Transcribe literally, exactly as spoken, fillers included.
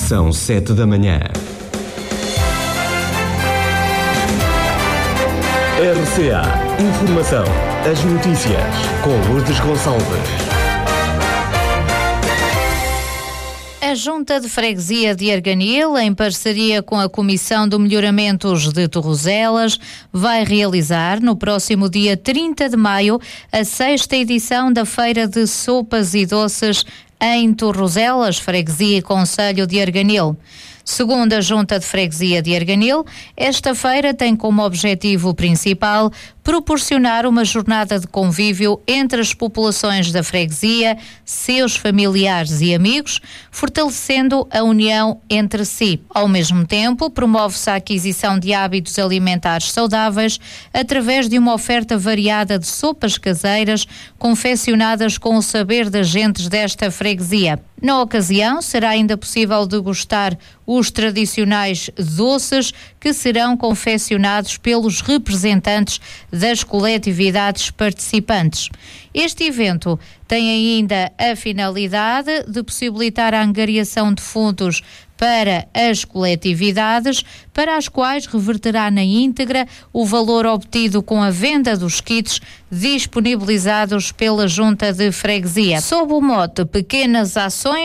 São sete da manhã. R C A Informação. As notícias com Lourdes Gonçalves. A Junta de Freguesia de Arganil, em parceria com a Comissão de Melhoramentos de Torrozelas, vai realizar no próximo dia trinta de maio a sexta edição da Feira de Sopas e Doces em Torrozelas, Freguesia e Concelho de Arganil. Segundo a Junta de Freguesia de Arganil, esta feira tem como objetivo principal proporcionar uma jornada de convívio entre as populações da freguesia, seus familiares e amigos, fortalecendo a união entre si. Ao mesmo tempo, promove-se a aquisição de hábitos alimentares saudáveis através de uma oferta variada de sopas caseiras confeccionadas com o saber das gentes desta freguesia. Na ocasião, será ainda possível degustar os tradicionais doces que serão confeccionados pelos representantes das coletividades participantes. Este evento tem ainda a finalidade de possibilitar a angariação de fundos para as coletividades, para as quais reverterá na íntegra o valor obtido com a venda dos kits disponibilizados pela Junta de Freguesia. Sob o mote Pequenas Ações